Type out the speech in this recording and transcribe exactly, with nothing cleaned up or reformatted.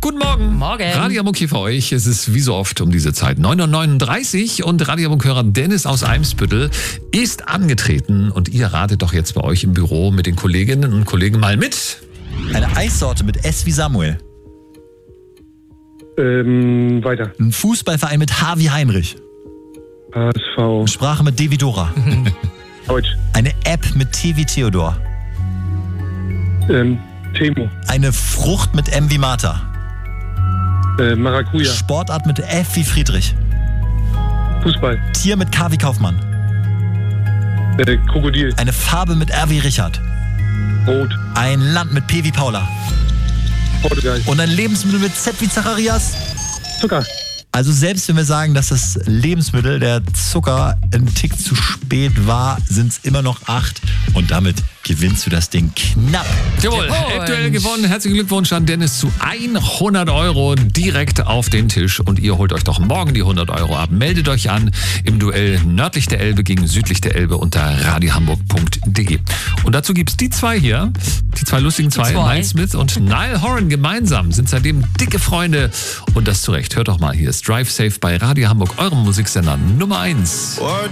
Guten Morgen. Morgen. Radio Hamburg hier für euch. Es ist wie so oft um diese Zeit neun Uhr neununddreißig und Radio Hamburg-Hörer Dennis aus Eimsbüttel ist angetreten und ihr ratet doch jetzt bei euch im Büro mit den Kolleginnen und Kollegen mal mit. Eine Eissorte mit S wie Samuel. Ähm, weiter. Ein Fußballverein mit H wie Heinrich. H S V. Sprache mit D wie Dora. Deutsch. Eine App mit T wie Theodor. Ähm, Temo. Eine Frucht mit M wie Martha. Äh, Maracuja. Sportart mit F wie Friedrich. Fußball. Tier mit K wie Kaufmann. Äh, Krokodil. Eine Farbe mit R wie Richard. Rot. Ein Land mit P wie Paula. Portugal. Und ein Lebensmittel mit Z wie Zacharias. Zucker. Also selbst wenn wir sagen, dass das Lebensmittel, der Zucker, ein Tick zu spät war, sind es immer noch acht. Und damit gewinnst du das Ding knapp. Jawohl, Glückwunsch. aktuell gewonnen. Herzlichen Glückwunsch an Dennis zu hundert Euro direkt auf den Tisch. Und ihr holt euch doch morgen die hundert Euro ab. Meldet euch an im Duell nördlich der Elbe gegen südlich der Elbe unter radiohamburg punkt de. Und dazu gibt's die zwei hier, die zwei lustigen zwei, zwei. Miles Smith und Niall Horan gemeinsam, sind seitdem dicke Freunde. Und das zu Recht. Hört doch mal, hier ist Drive Safe bei Radio Hamburg, eurem Musiksender Nummer eins.